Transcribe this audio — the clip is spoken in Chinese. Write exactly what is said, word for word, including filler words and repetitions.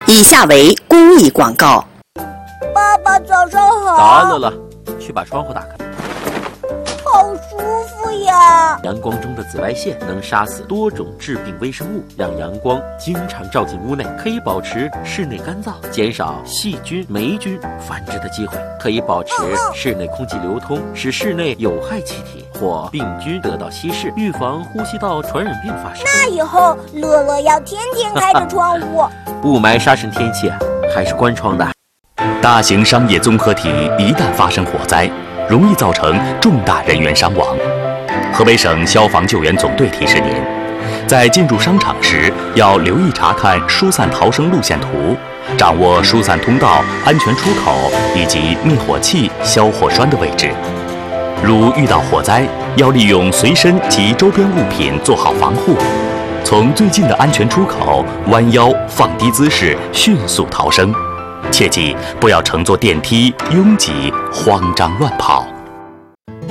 以下为公益广告。 爸爸早上好。 早安，乐乐，去把窗户打开。 好舒服呀！ 阳光中的紫外线能杀死多种致病微生物，让阳光经常照进屋内，可以保持室内干燥，减少细菌、霉菌繁殖的机会，可以保持室内空气流通，使室内有害气体或病菌得到稀释，预防呼吸道传染病发生。 那以后乐乐要天天开着窗户。 雾霾沙尘天气还是关窗的。 大型商业综合体一旦发生火灾，容易造成重大人员伤亡。河北省消防救援总队提示您，在进入商场时要留意查看疏散逃生路线图，掌握疏散通道、安全出口以及灭火器、消火栓的位置。如遇到火灾，要利用随身及周边物品做好防护，从最近的安全出口弯腰放低姿势，迅速逃生。切记不要乘坐电梯拥挤、慌张乱跑。